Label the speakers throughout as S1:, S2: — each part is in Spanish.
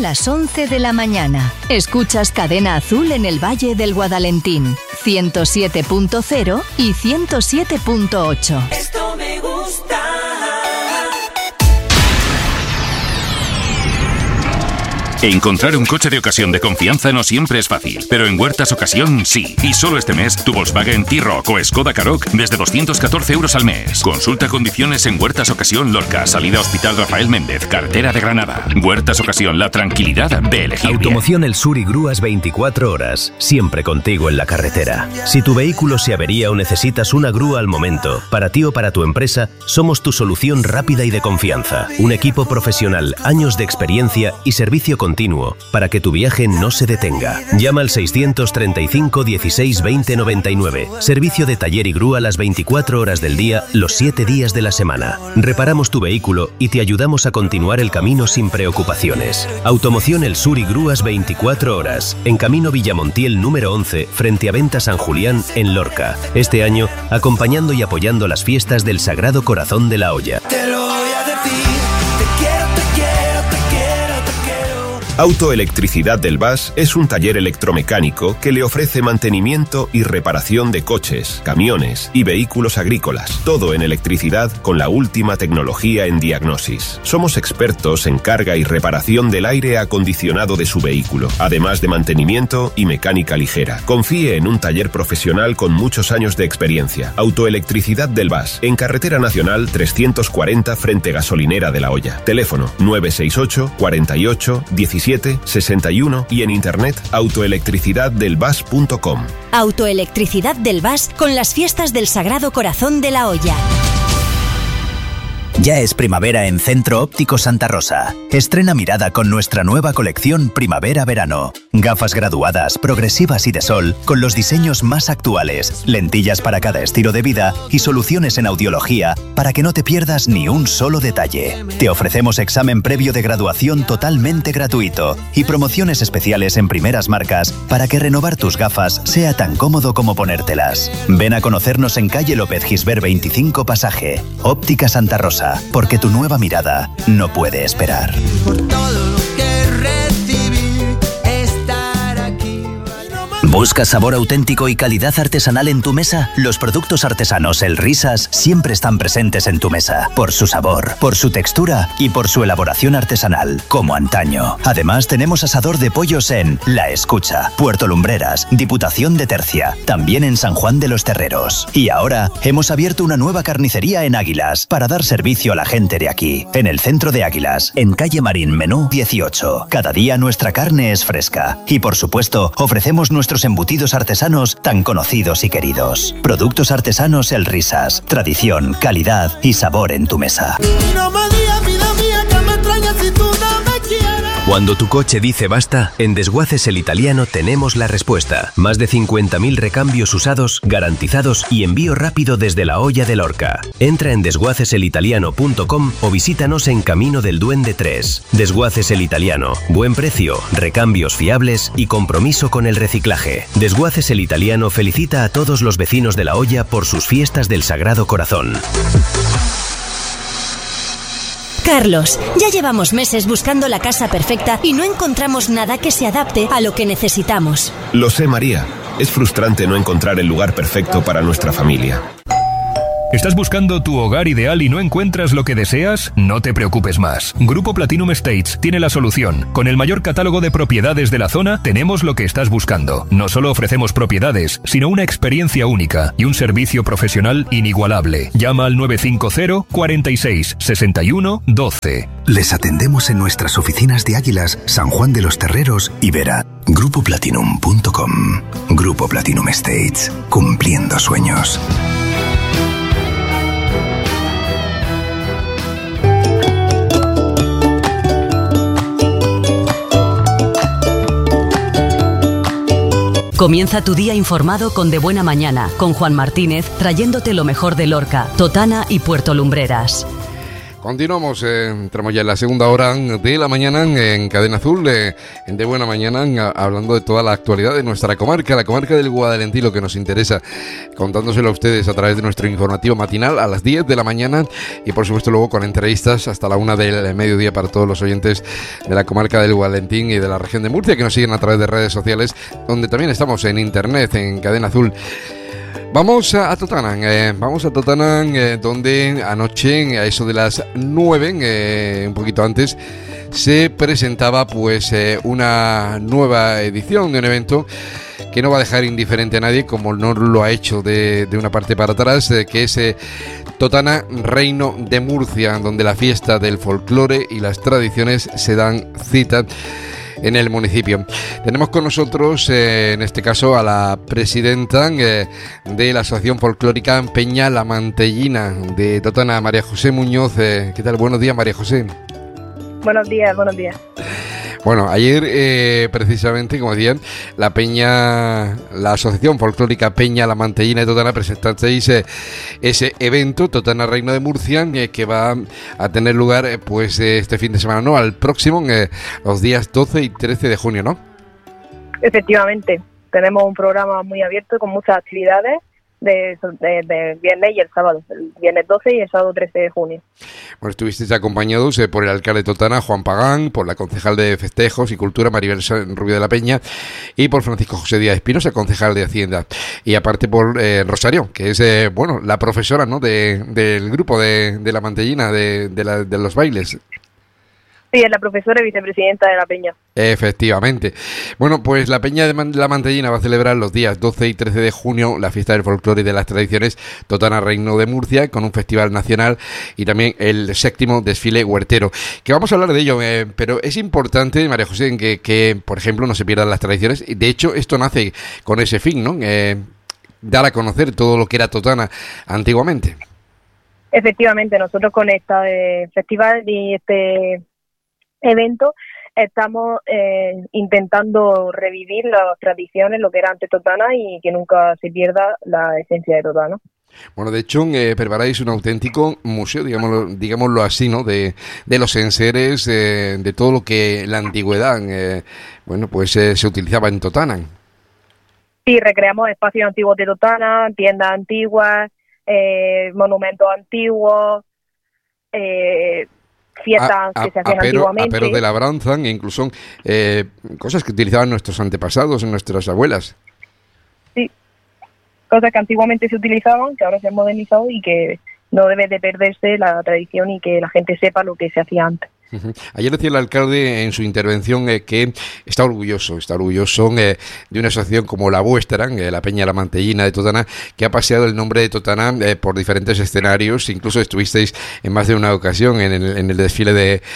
S1: las 11 de la mañana. Escuchas Cadena Azul en el Valle del Guadalentín, 107.0 y 107.8.
S2: Esto me gusta.
S3: Encontrar un coche de ocasión de confianza no siempre es fácil, pero en Huertas Ocasión sí. Y solo este mes, tu Volkswagen T-Roc o Skoda Karoq desde 214 euros al mes. Consulta condiciones en Huertas Ocasión Lorca, salida Hospital Rafael Méndez, carretera de Granada. Huertas Ocasión, la tranquilidad de elegir bien.
S4: Automoción El Sur y grúas 24 horas, siempre contigo en la carretera. Si tu vehículo se avería o necesitas una grúa al momento, para ti o para tu empresa, somos tu solución rápida y de confianza. Un equipo profesional, años de experiencia y servicio continuo para que tu viaje no se detenga. Llama al 635 16 20 99. Servicio de taller y grúa las 24 horas del día, los 7 días de la semana. Reparamos tu vehículo y te ayudamos a continuar el camino sin preocupaciones. Automoción El Sur y grúas 24 horas. En Camino Villamontiel número 11, frente a Venta San Julián, en Lorca. Este año, acompañando y apoyando las fiestas del Sagrado Corazón de la Hoya.
S2: Te lo voy a decir, te quiero, te quiero, te quiero, te quiero.
S5: Autoelectricidad del Bas es un taller electromecánico que le ofrece mantenimiento y reparación de coches, camiones y vehículos agrícolas. Todo en electricidad con la última tecnología en diagnosis. Somos expertos en carga y reparación del aire acondicionado de su vehículo, además de mantenimiento y mecánica ligera. Confíe en un taller profesional con muchos años de experiencia. Autoelectricidad del Bas, en Carretera Nacional 340 frente Gasolinera de la Hoya. Teléfono 968 48 17 61 y en internet autoelectricidaddelbas.com.
S6: Autoelectricidad del Bas con las fiestas del Sagrado Corazón de la Hoya.
S7: Ya es primavera en Centro Óptico Santa Rosa. Estrena mirada con nuestra nueva colección Primavera-Verano. Gafas graduadas, progresivas y de sol, con los diseños más actuales, lentillas para cada estilo de vida y soluciones en audiología para que no te pierdas ni un solo detalle. Te ofrecemos examen previo de graduación totalmente gratuito y promociones especiales en primeras marcas para que renovar tus gafas sea tan cómodo como ponértelas. Ven a conocernos en calle López Gisbert 25 Pasaje. Óptica Santa Rosa. Porque tu nueva mirada no puede esperar.
S2: Por todo lo que recibí, estar aquí.
S7: ¿Buscas sabor auténtico y calidad artesanal en tu mesa? Los productos artesanos El Risas siempre están presentes en tu mesa. Por su sabor, por su textura y por su elaboración artesanal, como antaño. Además, tenemos asador de pollos en La Escucha, Puerto Lumbreras, Diputación de Tercia, también en San Juan de los Terreros. Y ahora hemos abierto una nueva carnicería en Águilas para dar servicio a la gente de aquí. En el centro de Águilas, en calle Marín Menú 18. Cada día nuestra carne es fresca. Y por supuesto, ofrecemos nuestros embutidos artesanos tan conocidos y queridos. Productos artesanos El Risas. Tradición, calidad y sabor en tu mesa.
S2: No me digas, vida mía, que me extrañas si tú no me quieres.
S4: Cuando tu coche dice basta, en Desguaces El Italiano tenemos la respuesta. Más de 50.000 recambios usados, garantizados y envío rápido desde la Hoya de Lorca. Entra en desguaceselitaliano.com o visítanos en Camino del Duende 3. Desguaces El Italiano. Buen precio, recambios fiables y compromiso con el reciclaje. Desguaces El Italiano felicita a todos los vecinos de la Hoya por sus fiestas del Sagrado Corazón.
S6: Carlos, ya llevamos meses buscando la casa perfecta y no encontramos nada que se adapte a lo que necesitamos.
S5: Lo sé, María. Es frustrante no encontrar el lugar perfecto para nuestra familia.
S8: ¿Estás buscando tu hogar ideal y no encuentras lo que deseas? No te preocupes más. Grupo Platinum Estates tiene la solución. Con el mayor catálogo de propiedades de la zona, tenemos lo que estás buscando. No solo ofrecemos propiedades, sino una experiencia única y un servicio profesional inigualable. Llama al 950 46 61 12.
S9: Les atendemos en nuestras oficinas de Águilas, San Juan de los Terreros y Vera. Grupoplatinum.com. Grupo Platinum Estates. Cumpliendo sueños.
S10: Comienza tu día informado con De Buena Mañana, con Juan Martínez, trayéndote lo mejor de Lorca, Totana y Puerto Lumbreras.
S11: Continuamos, entramos ya en la segunda hora de la mañana en Cadena Azul, en De Buena Mañana, hablando de toda la actualidad de nuestra comarca, la comarca del Guadalentín, lo que nos interesa, contándoselo a ustedes a través de nuestro informativo matinal a las 10 de la mañana y por supuesto luego con entrevistas hasta la 1 del mediodía para todos los oyentes de la comarca del Guadalentín y de la región de Murcia que nos siguen a través de redes sociales, donde también estamos en internet, en Cadena Azul. Vamos a Totanán, donde anoche, a eso de las 9, un poquito antes, se presentaba pues una nueva edición de un evento que no va a dejar indiferente a nadie, como no lo ha hecho de una parte para atrás, que es Totana Reino de Murcia, donde la fiesta del folclore y las tradiciones se dan cita en el municipio. Tenemos con nosotros, en este caso, a la presidenta de la Asociación Folclórica Peña La Mantellina de Totana, María José Muñoz. ¿Qué tal? Buenos días, María José.
S12: Buenos días.
S11: Bueno, ayer precisamente, como decían, la Asociación Folclórica Peña La Mantellina de Totana presentasteis ese evento, Totana Reino de Murcia, que va a tener lugar pues este fin de semana, ¿no? Al próximo, los días 12 y 13 de junio, ¿no?
S12: Efectivamente, tenemos un programa muy abierto con muchas actividades de viernes y el sábado, el viernes 12 y el sábado 13 de junio.
S11: Bueno, estuvisteis acompañados por el alcalde de Totana, Juan Pagán, por la concejal de Festejos y Cultura, Maribel Rubio de la Peña, y por Francisco José Díaz Espinosa, concejal de Hacienda. Y aparte por Rosario, que es la profesora, ¿no?, del grupo de la Mantellina, de los bailes.
S12: Sí, es la profesora y vicepresidenta de la Peña.
S11: Efectivamente. Bueno, pues la Peña de la Mantellina va a celebrar los días 12 y 13 de junio la fiesta del folclore y de las tradiciones Totana Reino de Murcia, con un festival nacional y también el 7º desfile huertero. Que vamos a hablar de ello, pero es importante, María José, en que, por ejemplo, no se pierdan las tradiciones. De hecho, esto nace con ese fin, ¿no? Dar a conocer todo lo que era Totana antiguamente.
S12: Efectivamente, nosotros con este festival y este evento estamos intentando revivir las tradiciones, lo que era antes Totana, y que nunca se pierda la esencia de Totana.
S11: Bueno, de hecho, preparáis un auténtico museo, digámoslo así, ¿no?, de los enseres, de todo lo que la antigüedad, se utilizaba en Totana.
S12: Sí, recreamos espacios antiguos de Totana, tiendas antiguas, monumentos antiguos, fiestas que se hacían antiguamente.
S11: Aperos de labranza, e incluso cosas que utilizaban nuestros antepasados, nuestras abuelas.
S12: Sí, cosas que antiguamente se utilizaban, que ahora se han modernizado y que no debe de perderse la tradición y que la gente sepa lo que se hacía antes.
S11: Ayer decía el alcalde en su intervención que está orgulloso de una asociación como la vuestra, la Peña La Mantellina de Totana, que ha paseado el nombre de Totana por diferentes escenarios. Incluso estuvisteis en más de una ocasión en el desfile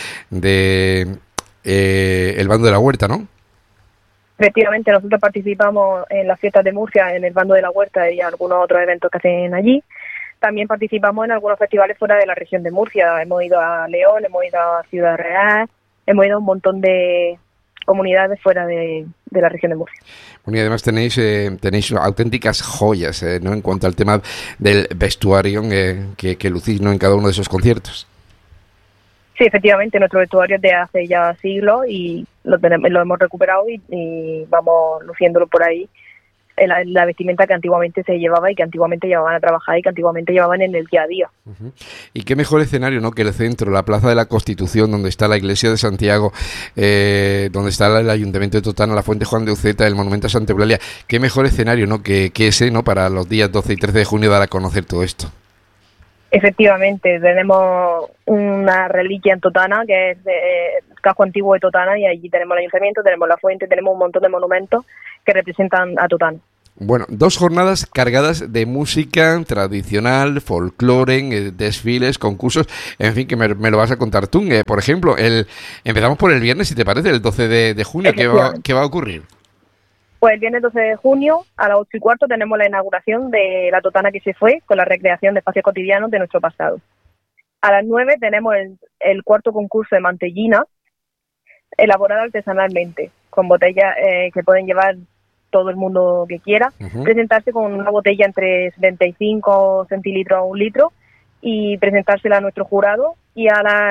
S11: de el Bando de la Huerta, ¿no?
S12: Efectivamente, nosotros participamos en las fiestas de Murcia, en el Bando de la Huerta y algunos otros eventos que hacen allí. También participamos en algunos festivales fuera de la región de Murcia. Hemos ido a León, hemos ido a Ciudad Real, hemos ido a un montón de comunidades fuera de la región de Murcia.
S11: Bueno, y además tenéis auténticas joyas, ¿no?, en cuanto al tema del vestuario que lucís, ¿no?, en cada uno de esos conciertos.
S12: Sí, efectivamente, nuestro vestuario es de hace ya siglos y lo hemos recuperado y vamos luciéndolo por ahí. La vestimenta que antiguamente se llevaba y que antiguamente llevaban a trabajar y que antiguamente llevaban en el día a día.
S11: Y qué mejor escenario, ¿no?, que el centro, la Plaza de la Constitución, donde está la Iglesia de Santiago, donde está el Ayuntamiento de Totana, la Fuente Juan de Uceta, el Monumento a Santa Eulalia. Qué mejor escenario, ¿no?, que ese, ¿no?, para los días 12 y 13 de junio dar a conocer todo esto.
S12: Efectivamente, tenemos una reliquia en Totana, que es el casco antiguo de Totana, y allí tenemos el Ayuntamiento, tenemos la Fuente, tenemos un montón de monumentos que representan a Totana.
S11: Bueno, 2 jornadas cargadas de música tradicional, folclore, desfiles, concursos, en fin, que me lo vas a contar tú. Por ejemplo, empezamos por el viernes, si te parece, el 12 de junio, ¿qué va a ocurrir?
S12: Pues el viernes 12 de junio, a las 8:15, tenemos la inauguración de la Totana que se fue, con la recreación de espacios cotidianos de nuestro pasado. A las 9 tenemos el 4º concurso de mantellina, elaborado artesanalmente, con botellas que pueden llevar todo el mundo que quiera, presentarse con una botella entre 75 centilitros a 1 litro y presentársela a nuestro jurado y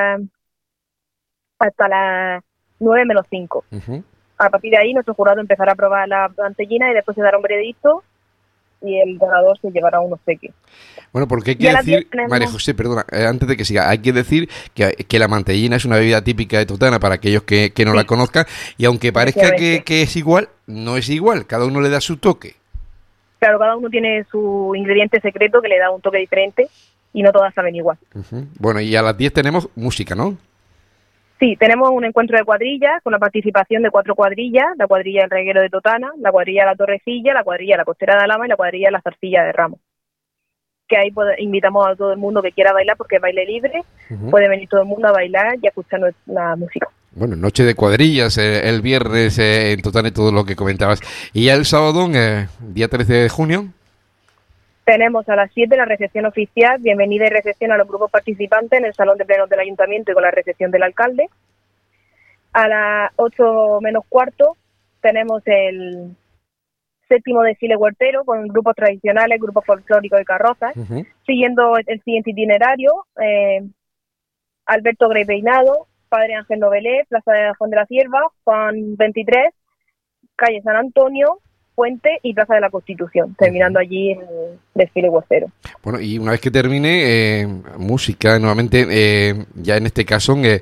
S12: hasta las 9 menos 5. A partir de ahí nuestro jurado empezará a probar la mantellina y después se dará un veredicto y el ganador se llevará un obsequio.
S11: Bueno, porque hay que decir, María José, perdona, antes de que siga, hay que decir que la mantellina es una bebida típica de Totana para aquellos que no la conozcan, y aunque parezca que es igual, no es igual, cada uno le da su toque.
S12: Claro, cada uno tiene su ingrediente secreto que le da un toque diferente y no todas saben igual.
S11: Bueno, y a las 10 tenemos música, ¿no?
S12: Sí, tenemos un encuentro de cuadrillas con la participación de 4 cuadrillas, la cuadrilla del Reguero de Totana, la cuadrilla de la Torrecilla, la cuadrilla de la Costera de Alhama y la cuadrilla de la Zarcilla de Ramos. Que ahí invitamos a todo el mundo que quiera bailar porque es baile libre, puede venir todo el mundo a bailar y a escuchar la música.
S11: Bueno, noche de cuadrillas, el viernes en Totana y todo lo que comentabas. Y ya el sábado, día 13 de junio...
S12: Tenemos a las 7 la recepción oficial, bienvenida y recepción a los grupos participantes en el Salón de Plenos del Ayuntamiento y con la recepción del alcalde. A las 8 menos cuarto tenemos el 7º desfile huertero con grupos tradicionales, grupos folclóricos y carrozas. Siguiendo el siguiente itinerario, Alberto Grey Peinado, Padre Ángel Novelé, Plaza de Juan de la Cierva, Juan 23, calle San Antonio, Puente y Plaza de la Constitución, terminando allí el desfile huertero.
S11: Bueno, y una vez que termine, música nuevamente, ya en este caso el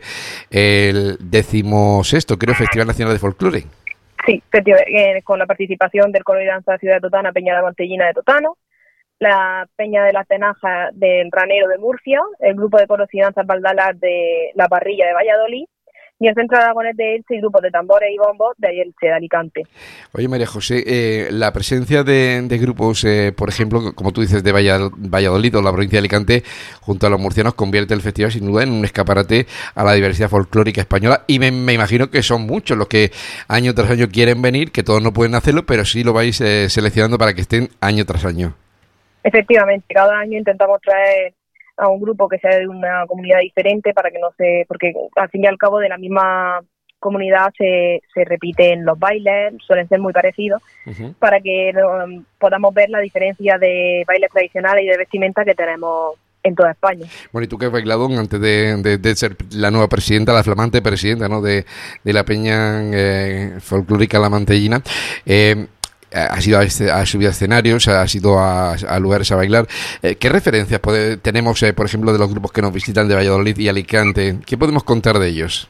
S11: 16º, creo, Festival Nacional de Folclore.
S12: Sí, con la participación del Coro y Danza de la Ciudad de Totana, Peña de la Mantellina de Totano, la Peña de las Tenajas del Ranero de Murcia, el Grupo de Coros y Danzas Valdalar de la Parrilla de Valladolid, y el Centro de Aragones de Elche y grupos de tambores y bombos de Elche, de Alicante.
S11: Oye, María José, la presencia de grupos, por ejemplo, como tú dices, de Valladolid o la provincia de Alicante, junto a los murcianos, convierte el festival sin duda en un escaparate a la diversidad folclórica española, y me imagino que son muchos los que año tras año quieren venir, que todos no pueden hacerlo, pero sí lo vais seleccionando para que estén año tras año.
S12: Efectivamente, cada año intentamos traer a un grupo que sea de una comunidad diferente para que no porque al fin y al cabo de la misma comunidad se repiten los bailes, suelen ser muy parecidos, para que podamos ver la diferencia de bailes tradicionales y de vestimenta que tenemos en toda España. Bueno,
S11: y tú que has bailado antes de ser la nueva presidenta, la flamante presidenta, ¿no?, de la Peña Folclórica La Mantellina, has ido a subir a escenarios, has ido a lugares a bailar. ¿Qué referencias tenemos, por ejemplo, de los grupos que nos visitan de Valladolid y Alicante? ¿Qué podemos contar de ellos?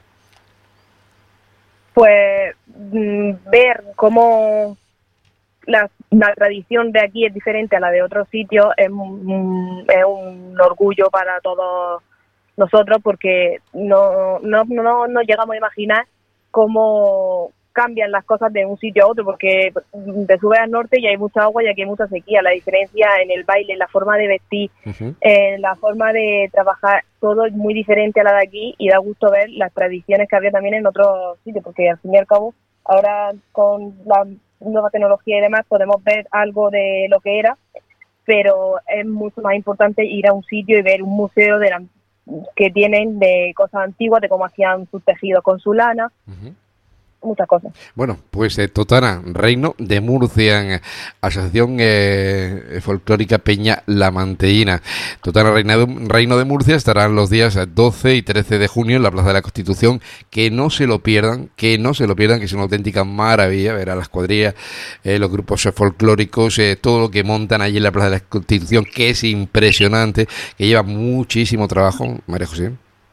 S12: Pues ver cómo la tradición de aquí es diferente a la de otros sitios es un orgullo para todos nosotros, porque no llegamos a imaginar cómo cambian las cosas de un sitio a otro, porque te subes al norte y hay mucha agua y aquí hay mucha sequía. La diferencia en el baile, en la forma de vestir, en la forma de trabajar, todo es muy diferente a la de aquí, y da gusto ver las tradiciones que había también en otros sitios, porque al fin y al cabo ahora con la nueva tecnología y demás podemos ver algo de lo que era, pero es mucho más importante ir a un sitio y ver un museo que tienen de cosas antiguas, de cómo hacían sus tejidos con su lana, muchas cosas.
S11: Bueno, pues Totana, Reino de Murcia, Asociación Folclórica Peña La Mantellina. Totana, Reino de Murcia estarán los días 12 y 13 de junio en la Plaza de la Constitución. Que no se lo pierdan, que es una auténtica maravilla ver a las cuadrillas, los grupos folclóricos, todo lo que montan allí en la Plaza de la Constitución, que es impresionante, que lleva muchísimo trabajo, María José.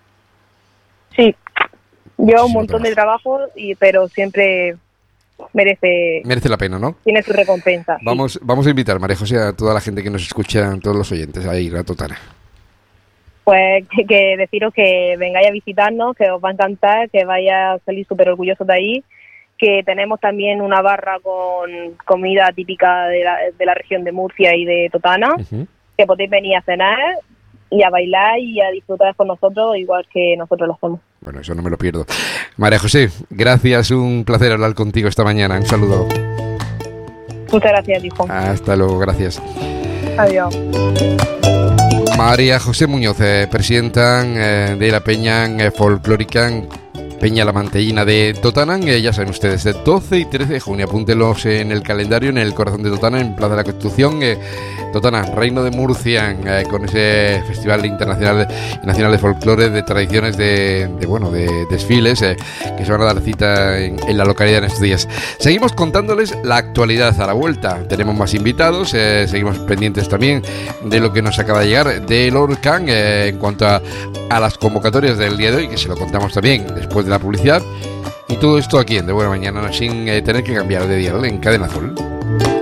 S12: Sí. Lleva un montón de trabajo, pero siempre merece
S11: la pena, ¿no?
S12: Tiene su recompensa.
S11: Vamos a invitar, María José, a toda la gente que nos escucha, a todos los oyentes, a ir a Totana.
S12: Pues que deciros que vengáis a visitarnos, que os va a encantar, que vais a salir súper orgullosos de ahí, que tenemos también una barra con comida típica de la región de Murcia y de Totana, que podéis venir a cenar y a bailar y a disfrutar con nosotros, igual que nosotros lo hacemos.
S11: Bueno, eso no me lo pierdo. María José, gracias, un placer hablar contigo esta mañana. Un saludo.
S12: Muchas gracias, hijo.
S11: Hasta luego, gracias.
S12: Adiós.
S11: María José Muñoz, presidenta de la Peña Folclórica Peña La Mantellina de Totanán, ya saben ustedes, de 12 y 13 de junio, apúntenlos en el calendario, en el corazón de Totanán, en Plaza de la Constitución, Totanán, Reino de Murcia, con ese festival internacional y nacional de folclore, de tradiciones, de desfiles, que se van a dar cita en la localidad en estos días. Seguimos contándoles la actualidad a la vuelta, tenemos más invitados, seguimos pendientes también de lo que nos acaba de llegar del Orcan en cuanto a las convocatorias del día de hoy, que se lo contamos también después de la publicidad, y todo esto aquí en De Buena Mañana, sin tener que cambiar de dial en Cadena Azul.